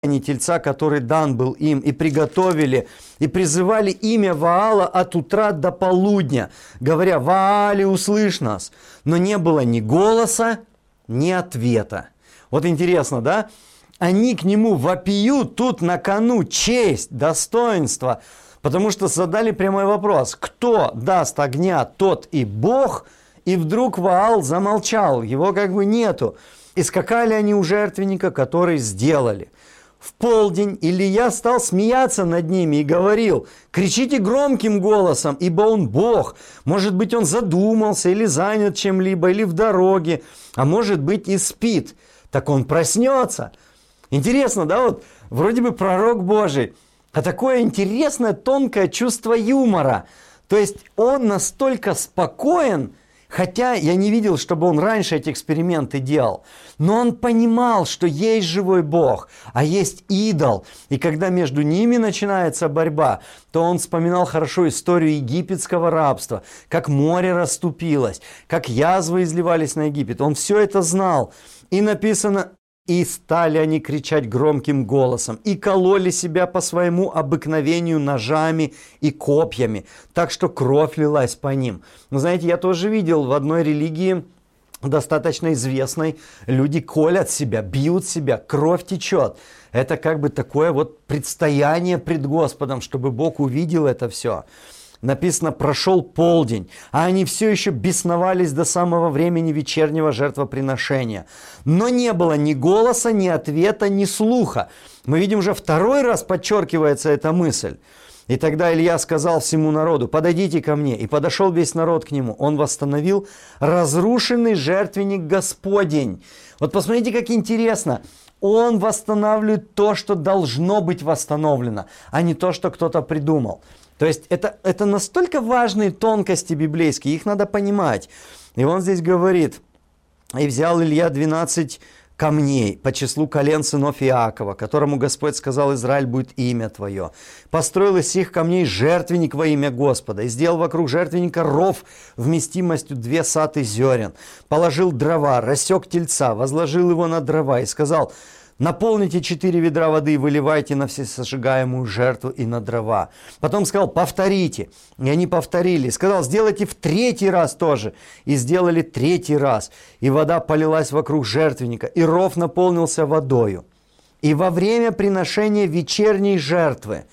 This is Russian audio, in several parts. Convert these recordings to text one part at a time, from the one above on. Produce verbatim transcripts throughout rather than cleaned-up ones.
они тельца, который дан был им, и приготовили, и призывали имя Ваала от утра до полудня, говоря: «Ваале, услышь нас!» Но не было ни голоса, ни ответа. Вот интересно, да? Они к нему вопиют, тут на кону честь, достоинство, потому что задали прямой вопрос: кто даст огня, тот и Бог. И вдруг Ваал замолчал, его как бы нету. И скакали они у жертвенника, который сделали. В полдень Илия стал смеяться над ними и говорил: «Кричите громким голосом, ибо он Бог. Может быть, он задумался или занят чем-либо, или в дороге, а может быть и спит. Так он проснется». Интересно, да, вот вроде бы пророк Божий, а такое интересное тонкое чувство юмора. То есть он настолько спокоен, хотя я не видел, чтобы он раньше эти эксперименты делал. Но он понимал, что есть живой Бог, а есть идол. И когда между ними начинается борьба, то он вспоминал хорошо историю египетского рабства, как море расступилось, как язвы изливались на Египет. Он все это знал. И написано: «И стали они кричать громким голосом, и кололи себя по своему обыкновению ножами и копьями, так что кровь лилась по ним». Но знаете, я тоже видел в одной религии, достаточно известной, люди колят себя, бьют себя, кровь течет. Это как бы такое вот предстояние пред Господом, чтобы Бог увидел это все. Написано: прошел полдень, а они все еще бесновались до самого времени вечернего жертвоприношения. Но не было ни голоса, ни ответа, ни слуха. Мы видим, уже второй раз подчеркивается эта мысль. И тогда Илья сказал всему народу: «Подойдите ко мне». И подошел весь народ к нему. Он восстановил разрушенный жертвенник Господень. Вот посмотрите, как интересно. Он восстанавливает то, что должно быть восстановлено, а не то, что кто-то придумал. То есть это, это настолько важные тонкости библейские, их надо понимать. И он здесь говорит: «И взял Илья двенадцать камней по числу колен сынов Иакова, которому Господь сказал: Израиль будет имя твое. Построил из сих камней жертвенник во имя Господа, и сделал вокруг жертвенника ров вместимостью две саты зерен. Положил дрова, рассек тельца, возложил его на дрова и сказал: наполните четыре ведра воды и выливайте на всесожигаемую жертву и на дрова». Потом сказал: повторите. И они повторили. Сказал: сделайте в третий раз тоже. И сделали третий раз. И вода полилась вокруг жертвенника, и ров наполнился водою. И во время приношения вечерней жертвы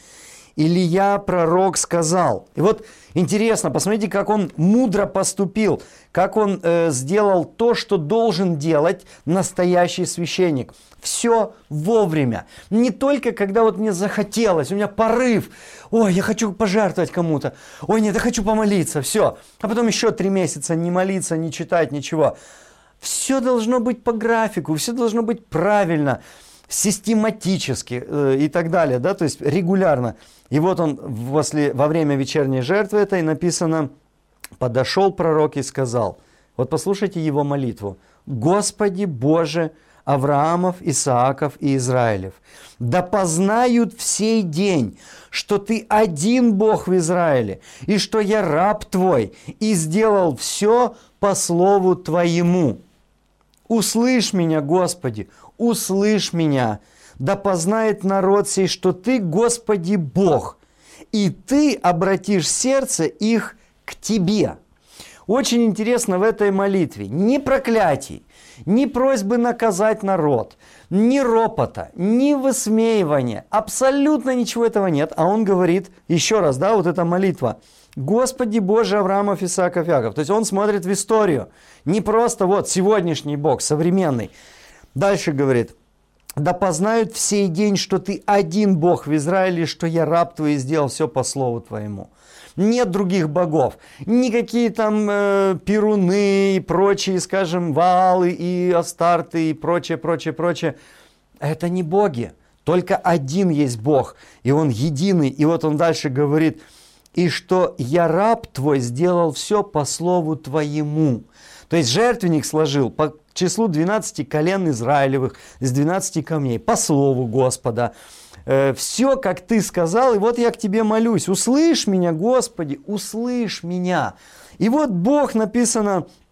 Илия, пророк, сказал. И вот интересно, посмотрите, как он мудро поступил, как он э, сделал то, что должен делать настоящий священник. Все вовремя. Не только когда вот мне захотелось, у меня порыв. Ой, я хочу пожертвовать кому-то. Ой, нет, я хочу помолиться. Все. А потом еще три месяца не молиться, не читать, ничего. Все должно быть по графику, все должно быть правильно, систематически э, и так далее. Да? То есть регулярно. И вот он после, во время вечерней жертвы этой написано: подошел пророк и сказал. Вот послушайте его молитву. «Господи Боже Авраамов, Исааков и Израилев, да познают в сей день, что Ты один Бог в Израиле, и что я раб Твой, и сделал все по слову Твоему. Услышь меня, Господи, услышь меня, да познает народ сей, что Ты, Господи, Бог, и Ты обратишь сердце их к Тебе». Очень интересно в этой молитве ни проклятий, ни просьбы наказать народ, ни ропота, ни высмеивания, абсолютно ничего этого нет. А он говорит, еще раз, да, вот эта молитва: «Господи Боже Авраамов, Исааков, Иаков». То есть он смотрит в историю, не просто вот сегодняшний Бог, современный. Дальше говорит: «Да познают в сей день, что Ты один Бог в Израиле, что я раб Твой, и сделал все по слову Твоему». Нет других богов, никакие там э, перуны и прочие, скажем, Ваалы и Астарты и прочее, прочее, прочее. Это не боги, только один есть Бог, и Он единый. И вот он дальше говорит: «И что я раб Твой сделал все по слову Твоему». То есть жертвенник сложил по числу двенадцати колен Израилевых, из двенадцати камней, по слову Господа. Все, как Ты сказал, и вот я к Тебе молюсь. Услышь меня, Господи, услышь меня. И вот Бог, написано,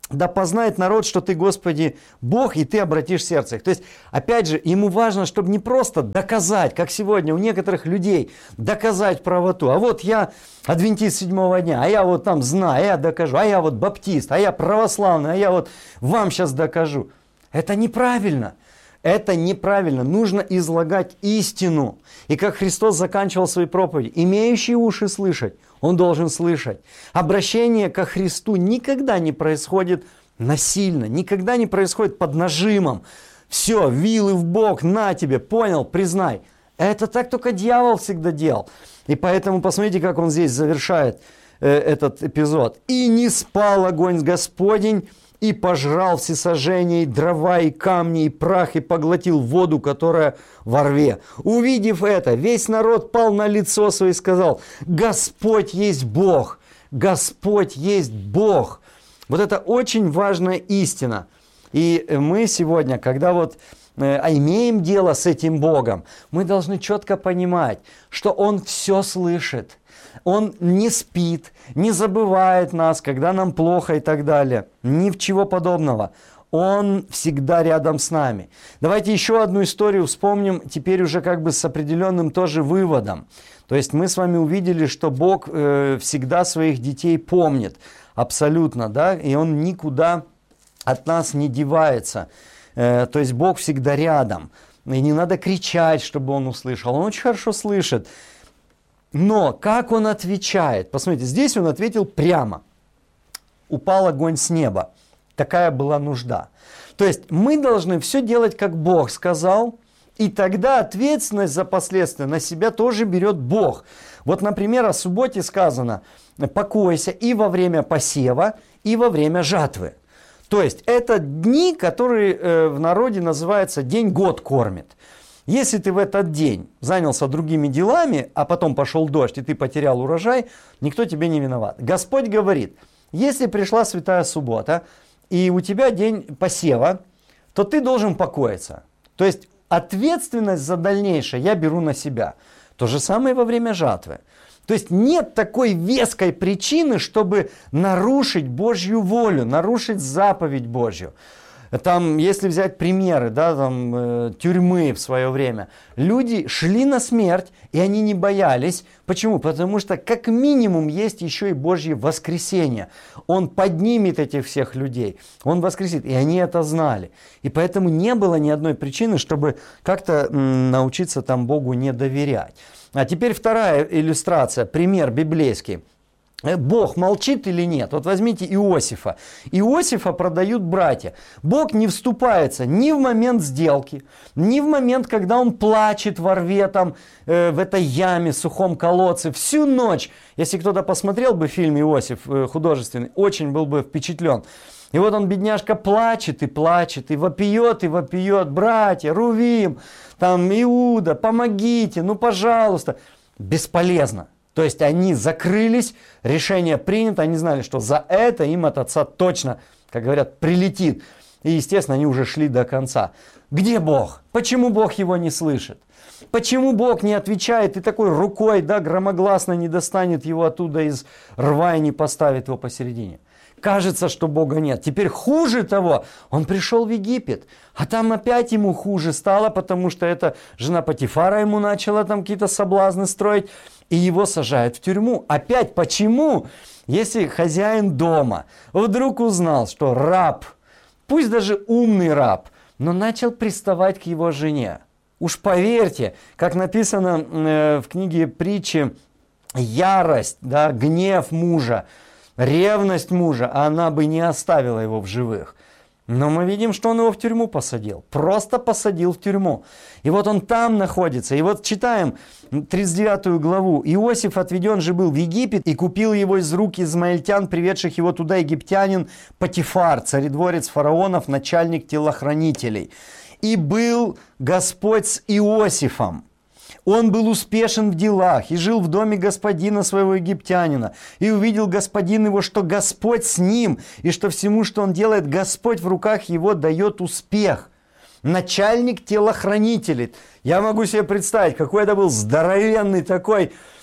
да познает народ, что ты, Господи, Бог, и ты обратишь сердце их. То есть, опять же, ему важно, чтобы не просто доказать, как сегодня у некоторых людей, доказать правоту. А вот я адвентист седьмого дня, а я вот там знаю, а я докажу, а я вот баптист, а я православный, а я вот вам сейчас докажу. Это неправильно. Это неправильно. Нужно излагать истину. И как Христос заканчивал свои проповеди, имеющий уши слышать, он должен слышать. Обращение ко Христу никогда не происходит насильно, никогда не происходит под нажимом. Все, вилы в бок, на тебе, понял, признай. Это так только дьявол всегда делал. И поэтому посмотрите, как он здесь завершает э, этот эпизод. «И не спал огонь Господень, и пожрал всесожжение, и дрова, и камни, и прах, и поглотил воду, которая во рве. Увидев это, весь народ пал на лицо свое и сказал: Господь есть Бог, Господь есть Бог». Вот это очень важная истина. И мы сегодня, когда вот э, имеем дело с этим Богом, мы должны четко понимать, что Он все слышит. Он не спит, не забывает нас, когда нам плохо и так далее. Ничего подобного. Он всегда рядом с нами. Давайте еще одну историю вспомним, теперь уже как бы с определенным тоже выводом. То есть мы с вами увидели, что Бог э, всегда своих детей помнит. Абсолютно, да, и Он никуда от нас не девается. Э, то есть Бог всегда рядом. И не надо кричать, чтобы Он услышал. Он очень хорошо слышит. Но как он отвечает? Посмотрите, здесь он ответил прямо. Упал огонь с неба. Такая была нужда. То есть мы должны все делать, как Бог сказал, и тогда ответственность за последствия на себя тоже берет Бог. Вот, например, о субботе сказано: покойся и во время посева, и во время жатвы. То есть это дни, которые э, в народе называются «день год кормит». Если ты в этот день занялся другими делами, а потом пошел дождь, и ты потерял урожай, никто тебе не виноват. Господь говорит: если пришла святая суббота, и у тебя день посева, то ты должен покоиться. То есть ответственность за дальнейшее я беру на себя. То же самое во время жатвы. То есть нет такой веской причины, чтобы нарушить Божью волю, нарушить заповедь Божью. Там, если взять примеры, да, там, э, тюрьмы в свое время, люди шли на смерть, и они не боялись. Почему? Потому что как минимум есть еще и Божье воскресение. Он поднимет этих всех людей, Он воскресит, и они это знали. И поэтому не было ни одной причины, чтобы как-то м, научиться там Богу не доверять. А теперь вторая иллюстрация, пример библейский. Бог молчит или нет? Вот возьмите Иосифа. Иосифа продают братья. Бог не вступается ни в момент сделки, ни в момент, когда он плачет во рве, там, э, в этой яме, сухом колодце. Всю ночь, если кто-то посмотрел бы фильм «Иосиф» э, художественный, очень был бы впечатлен. И вот он, бедняжка, плачет и плачет, и вопиет, и вопиет: братья, Рувим, там, Иуда, помогите, ну пожалуйста. Бесполезно. То есть они закрылись, решение принято, они знали, что за это им от отца точно, как говорят, прилетит. И, естественно, они уже шли до конца. Где Бог? Почему Бог его не слышит? Почему Бог не отвечает и такой рукой, да, громогласно не достанет его оттуда из рва и не поставит его посередине? Кажется, что Бога нет. Теперь хуже того, он пришел в Египет, а там опять ему хуже стало, потому что эта жена Потифара ему начала там какие-то соблазны строить, и его сажают в тюрьму. Опять почему? Если хозяин дома вдруг узнал, что раб, пусть даже умный раб, но начал приставать к его жене. Уж поверьте, как написано э, в книге притчи, ярость, да, гнев мужа, ревность мужа, она бы не оставила его в живых. Но мы видим, что он его в тюрьму посадил. Просто посадил в тюрьму. И вот он там находится. И вот читаем тридцать девятую главу. «Иосиф отведен же был в Египет, и купил его из рук измаильтян, приведших его туда египтянин Потифар, царедворец фараонов, начальник телохранителей. И был Господь с Иосифом. Он был успешен в делах и жил в доме господина своего египтянина. И увидел господин его, что Господь с ним, и что всему, что он делает, Господь в руках его дает успех». Начальник телохранителей. Я могу себе представить, какой это был здоровенный такой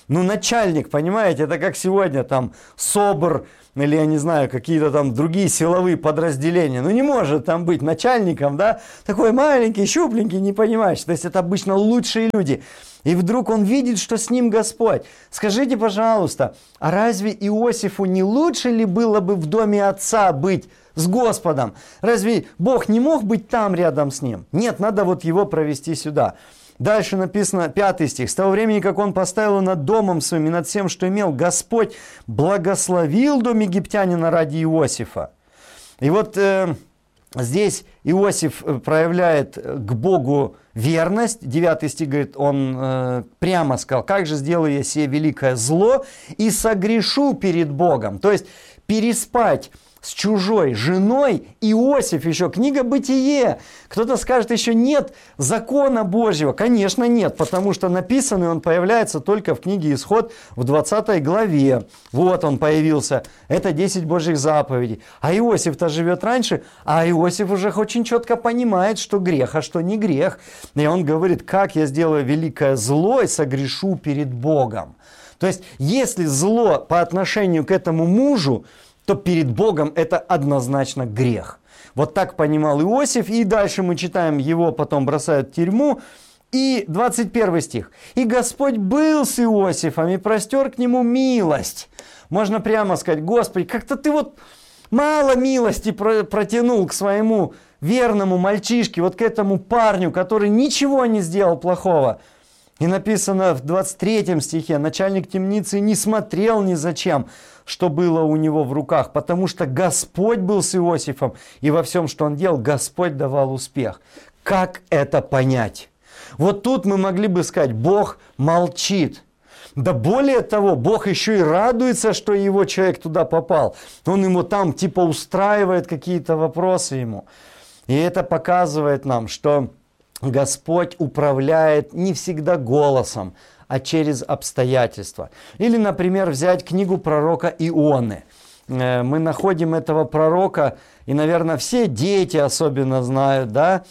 Ну, начальник, понимаете, это как сегодня там СОБР, или, я не знаю, какие-то там другие силовые подразделения. Ну, не может там быть начальником, да, такой маленький, щупленький, не понимаешь. То есть это обычно лучшие люди. И вдруг он видит, что с ним Господь. Скажите, пожалуйста, а разве Иосифу не лучше ли было бы в доме отца быть с Господом? Разве Бог не мог быть там рядом с ним? Нет, надо вот его провести сюда. Дальше написано, пятый стих. «С того времени, как он поставил над домом своим и над всем, что имел, Господь благословил дом египтянина ради Иосифа». И вот э, здесь Иосиф проявляет к Богу верность. Девятый стих говорит, он э, прямо сказал, «Как же сделаю я сие великое зло и согрешу перед Богом». То есть переспать с чужой женой, Иосиф еще, книга «Бытие». Кто-то скажет, еще нет закона Божьего. Конечно, нет, потому что написанный он появляется только в книге «Исход» в двадцатой главе. Вот он появился. Это десять Божьих заповедей. А Иосиф-то живет раньше, а Иосиф уже очень четко понимает, что грех, а что не грех. И он говорит, как я сделаю великое зло и согрешу перед Богом. То есть, если зло по отношению к этому мужу, то перед Богом это однозначно грех. Вот так понимал Иосиф, и дальше мы читаем, его потом бросают в тюрьму. И двадцать первый стих. «И Господь был с Иосифом и простер к нему милость». Можно прямо сказать, Господи, как-то ты вот мало милости протянул к своему верному мальчишке, вот к этому парню, который ничего не сделал плохого. И написано в двадцать третьем стихе, начальник темницы не смотрел ни зачем, что было у него в руках, потому что Господь был с Иосифом, и во всем, что он делал, Господь давал успех. Как это понять? Вот тут мы могли бы сказать, Бог молчит. Да более того, Бог еще и радуется, что его человек туда попал. Он ему там типа устраивает какие-то вопросы ему. И это показывает нам, что Господь управляет не всегда голосом, а через обстоятельства. Или, например, взять книгу пророка Ионы. Мы находим этого пророка, и, наверное, все дети особенно знают, да,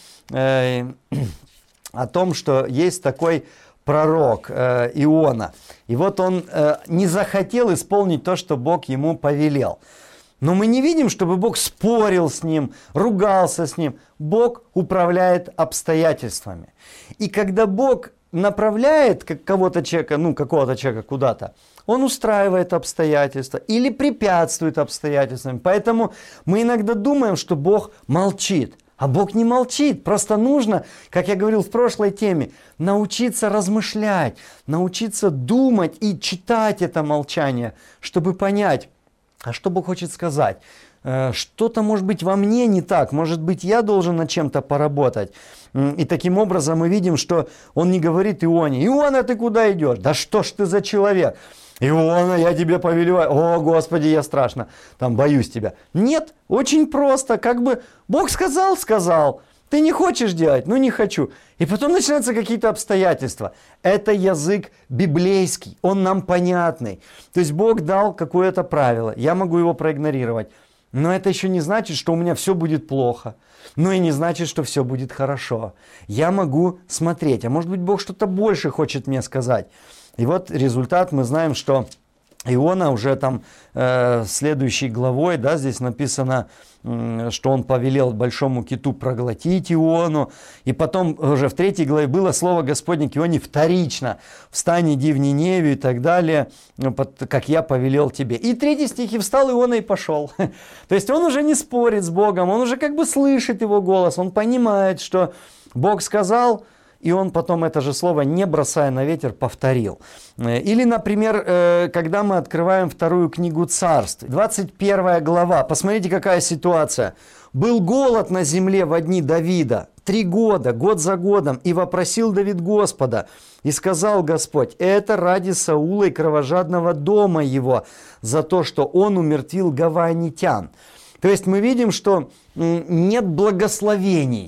о том, что есть такой пророк Иона. И вот он не захотел исполнить то, что Бог ему повелел. Но мы не видим, чтобы Бог спорил с ним, ругался с ним. Бог управляет обстоятельствами. И когда Бог направляет кого-то человека, ну, какого-то человека куда-то, он устраивает обстоятельства или препятствует обстоятельствам. Поэтому мы иногда думаем, что Бог молчит. А Бог не молчит. Просто нужно, как я говорил в прошлой теме, научиться размышлять, научиться думать и читать это молчание, чтобы понять, а что Бог хочет сказать? Что-то может быть во мне не так, может быть я должен над чем-то поработать. И таким образом мы видим, что он не говорит Ионе, Иона, ты куда идешь? Да что ж ты за человек? Иона, я тебе повелеваю. О, Господи, я страшно, там боюсь тебя. Нет, очень просто, как бы Бог сказал, сказал. Ты не хочешь делать? Ну не хочу. И потом начинаются какие-то обстоятельства. Это язык библейский, он нам понятный. То есть Бог дал какое-то правило, я могу его проигнорировать. Но это еще не значит, что у меня все будет плохо. Но и не значит, что все будет хорошо. Я могу смотреть, а может быть Бог что-то больше хочет мне сказать. И вот результат, мы знаем, что Иона уже там э, следующей главой, да, здесь написано, э, что он повелел большому киту проглотить Иону. И потом уже в третьей главе было слово Господне к Ионе вторично. Встань, иди в Ниневию и так далее, как я повелел тебе. И третий стих, и встал Иона и пошел. То есть он уже не спорит с Богом, он уже как бы слышит его голос, он понимает, что Бог сказал, и он потом это же слово, не бросая на ветер, повторил. Или, например, когда мы открываем вторую книгу Царств, двадцать первая глава, посмотрите, какая ситуация. «Был голод на земле во дни Давида, три года, год за годом, и вопросил Давид Господа, и сказал Господь, это ради Саула и кровожадного дома его, за то, что он умертвил гаванитян». То есть мы видим, что нет благословений.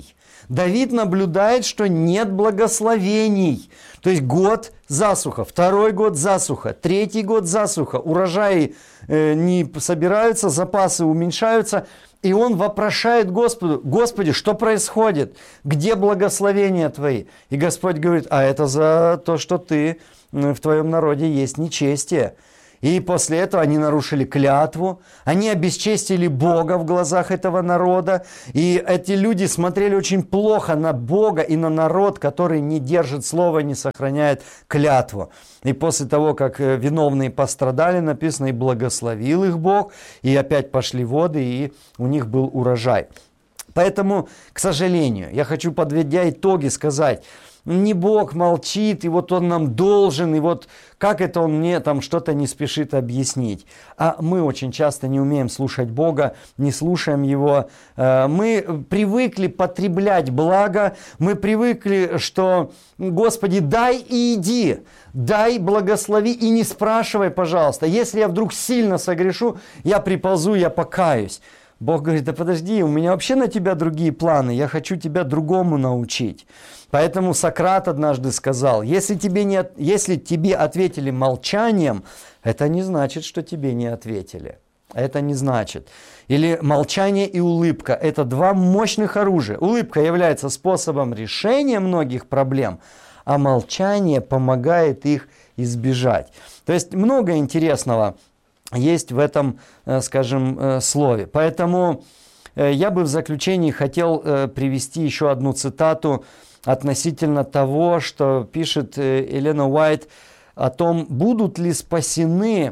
Давид наблюдает, что нет благословений. То есть год засуха, второй год засуха, третий год засуха, урожаи э, не собираются, запасы уменьшаются. И он вопрошает Господу: Господи, что происходит? Где благословения Твои? И Господь говорит: а это за то, что ты, в твоем народе есть нечестие. И после этого они нарушили клятву, они обесчестили Бога в глазах этого народа. И эти люди смотрели очень плохо на Бога и на народ, который не держит слова, не сохраняет клятву. И после того, как виновные пострадали, написано: и благословил их Бог, и опять пошли воды, и у них был урожай. Поэтому, к сожалению, я хочу, подведя итоги, сказать: не Бог молчит, и вот Он нам должен, и вот как это Он мне там что-то не спешит объяснить. А мы очень часто не умеем слушать Бога, не слушаем Его. Мы привыкли потреблять благо, мы привыкли, что: Господи, дай и иди, дай, благослови и не спрашивай, пожалуйста. Если я вдруг сильно согрешу, я приползу, я покаюсь. Бог говорит: да подожди, у меня вообще на тебя другие планы, я хочу тебя другому научить. Поэтому Сократ однажды сказал: если тебе, не, если тебе ответили молчанием, это не значит, что тебе не ответили. Это не значит. Или молчание и улыбка – это два мощных оружия. Улыбка является способом решения многих проблем, а молчание помогает их избежать. То есть много интересного есть в этом, скажем, слове. Поэтому я бы в заключении хотел привести еще одну цитату относительно того, что пишет Елена Уайт о том, будут ли спасены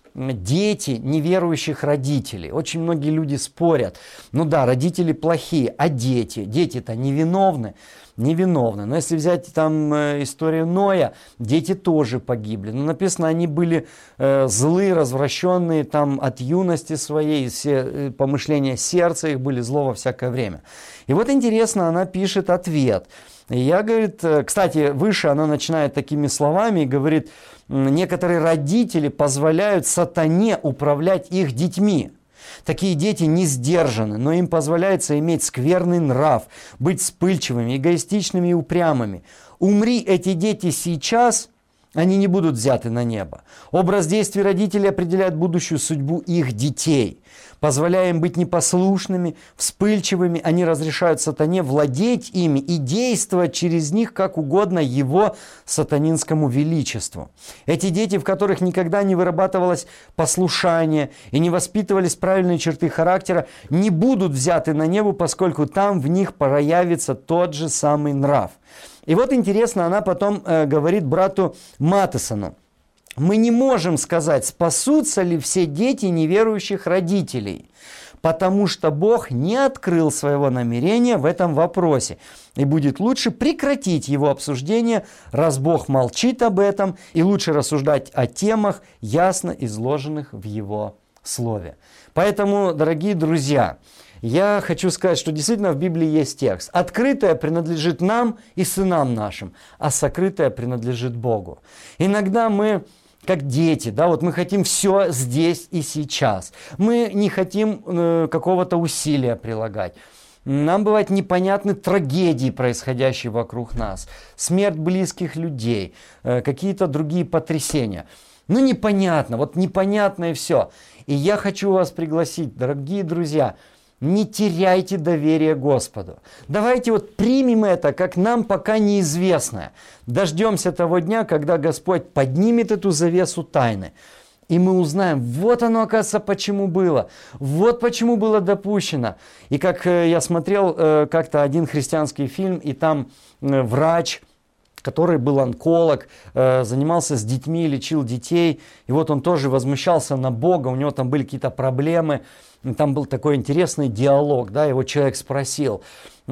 дети неверующих родителей. Очень многие люди спорят: ну да, родители плохие, а дети? Дети-то невиновны. Невиновны. Но если взять там историю Ноя, дети тоже погибли. Но написано, они были э, злые, развращенные там от юности своей, все э, помышления сердца их были зло во всякое время. И вот интересно, она пишет ответ. И я, говорит, кстати, выше она начинает такими словами и говорит: некоторые родители позволяют сатане управлять их детьми. Такие дети не сдержаны, но им позволяется иметь скверный нрав, быть вспыльчивыми, эгоистичными и упрямыми. Умри эти дети сейчас, они не будут взяты на небо. Образ действий родителей определяет будущую судьбу их детей. Позволяя им быть непослушными, вспыльчивыми, они разрешают сатане владеть ими и действовать через них как угодно его сатанинскому величеству. Эти дети, в которых никогда не вырабатывалось послушание и не воспитывались правильные черты характера, не будут взяты на небо, поскольку там в них проявится тот же самый нрав. И вот интересно, она потом э, говорит брату Матесону: мы не можем сказать, спасутся ли все дети неверующих родителей, потому что Бог не открыл своего намерения в этом вопросе. И будет лучше прекратить его обсуждение, раз Бог молчит об этом, и лучше рассуждать о темах, ясно изложенных в его слове. Поэтому, дорогие друзья, я хочу сказать, что действительно в Библии есть текст. Открытое принадлежит нам и сынам нашим, а сокрытое принадлежит Богу. Иногда мы, как дети, да, вот мы хотим все здесь и сейчас. Мы не хотим э, какого-то усилия прилагать. Нам бывают непонятны трагедии, происходящие вокруг нас. Смерть близких людей, э, какие-то другие потрясения. Ну непонятно, вот непонятно и все. И я хочу вас пригласить, дорогие друзья, не теряйте доверие Господу. Давайте вот примем это, как нам пока неизвестное. Дождемся того дня, когда Господь поднимет эту завесу тайны. И мы узнаем, вот оно, оказывается, почему было. Вот почему было допущено. И как я смотрел как-то один христианский фильм, и там врач, который был онколог, занимался с детьми, лечил детей. И вот он тоже возмущался на Бога, у него там были какие-то проблемы. Там был такой интересный диалог, да, его человек спросил: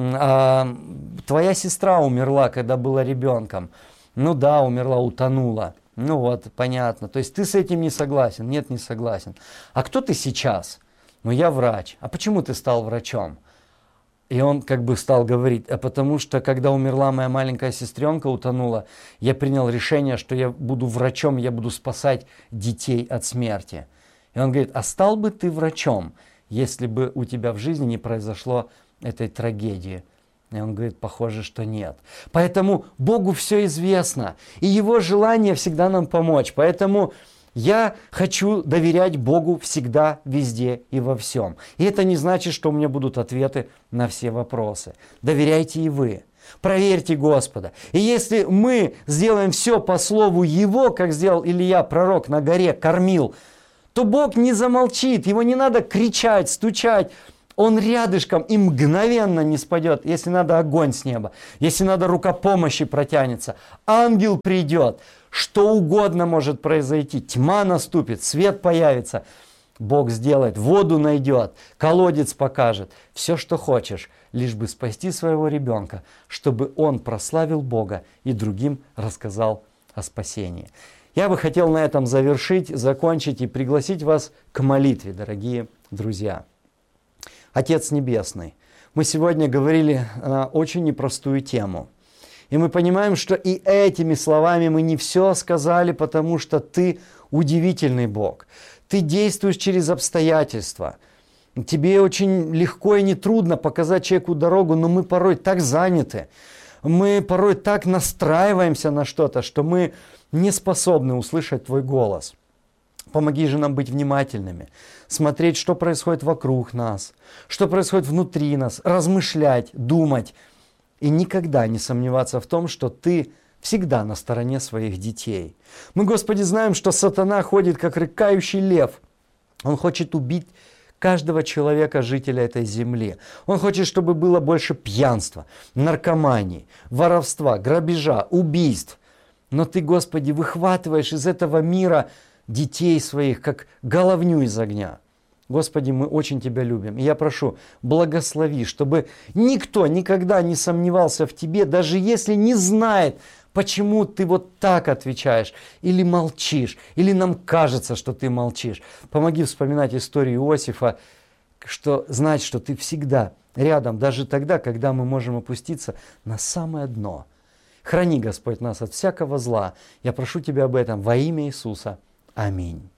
а, твоя сестра умерла, когда была ребенком? Ну да, умерла, утонула. Ну вот, понятно. То есть ты с этим не согласен? Нет, не согласен. А кто ты сейчас? Ну я врач. А почему ты стал врачом? И он как бы стал говорить: а потому что, когда умерла моя маленькая сестренка, утонула, я принял решение, что я буду врачом, я буду спасать детей от смерти. И он говорит: а стал бы ты врачом, если бы у тебя в жизни не произошло этой трагедии? И он говорит, похоже, что нет. Поэтому Богу все известно, и Его желание всегда нам помочь. Поэтому я хочу доверять Богу всегда, везде и во всем. И это не значит, что у меня будут ответы на все вопросы. Доверяйте и вы. Проверьте Господа. И если мы сделаем все по слову Его, как сделал Илия, пророк, на горе кормил, то Бог не замолчит, Его не надо кричать, стучать. Он рядышком и мгновенно не спадет. Если надо, огонь с неба. Если надо, рука помощи протянется. Ангел придет. Что угодно может произойти. Тьма наступит, свет появится. Бог сделает, воду найдет, колодец покажет. Все, что хочешь, лишь бы спасти своего ребенка, чтобы он прославил Бога и другим рассказал о спасении. Я бы хотел на этом завершить, закончить и пригласить вас к молитве, дорогие друзья. Отец Небесный, мы сегодня говорили на очень непростую тему. И мы понимаем, что и этими словами мы не все сказали, потому что Ты удивительный Бог. Ты действуешь через обстоятельства. Тебе очень легко и нетрудно показать человеку дорогу, но мы порой так заняты. Мы порой так настраиваемся на что-то, что мы не способны услышать Твой голос. Помоги же нам быть внимательными, смотреть, что происходит вокруг нас, что происходит внутри нас, размышлять, думать и никогда не сомневаться в том, что Ты всегда на стороне своих детей. Мы, Господи, знаем, что сатана ходит, как рыкающий лев. Он хочет убить каждого человека, жителя этой земли. Он хочет, чтобы было больше пьянства, наркомании, воровства, грабежа, убийств. Но Ты, Господи, выхватываешь из этого мира детей своих, как головню из огня. Господи, мы очень Тебя любим. И я прошу, благослови, чтобы никто никогда не сомневался в Тебе, даже если не знает, почему Ты вот так отвечаешь, или молчишь, или нам кажется, что Ты молчишь. Помоги вспоминать историю Иосифа, что знать, что Ты всегда рядом, даже тогда, когда мы можем опуститься на самое дно. Храни, Господь, нас от всякого зла. Я прошу Тебя об этом во имя Иисуса. Аминь.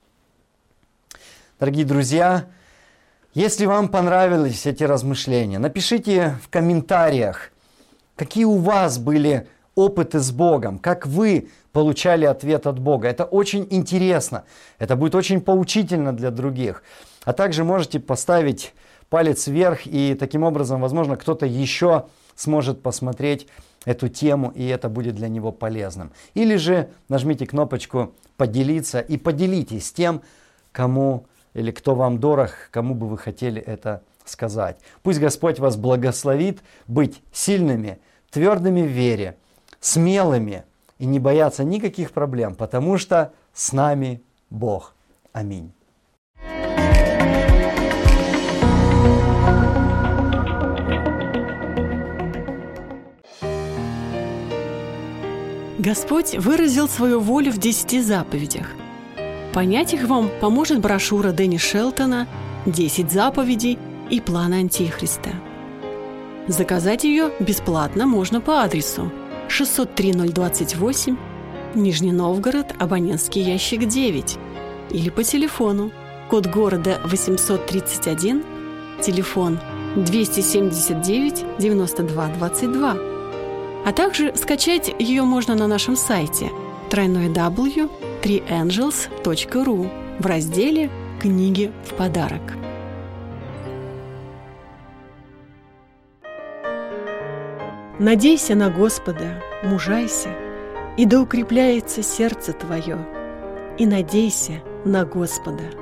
Дорогие друзья, если вам понравились эти размышления, напишите в комментариях, какие у вас были опыты с Богом, как вы получали ответ от Бога. Это очень интересно, это будет очень поучительно для других. А также можете поставить палец вверх, и таким образом, возможно, кто-то еще сможет посмотреть эту тему, и это будет для него полезным. Или же нажмите кнопочку «Поделиться» и поделитесь с тем, кому или кто вам дорог, кому бы вы хотели это сказать. Пусть Господь вас благословит быть сильными, твердыми в вере, смелыми и не бояться никаких проблем, потому что с нами Бог. Аминь. Господь выразил свою волю в десяти заповедях. Понять их вам поможет брошюра Дэнни Шелтона «Десять заповедей и план Антихриста». Заказать ее бесплатно можно по адресу шестьсот три ноль двадцать восемь, Нижний Новгород, абонентский ящик девять, или по телефону, код города восемьсот тридцать один, телефон двести семьдесят девять девяносто два двадцать два. А также скачать ее можно на нашем сайте дабл ю дабл ю дабл ю точка три энджелс точка ру в разделе «Книги в подарок». Надейся на Господа, мужайся, и да укрепляется сердце твое, и надейся на Господа.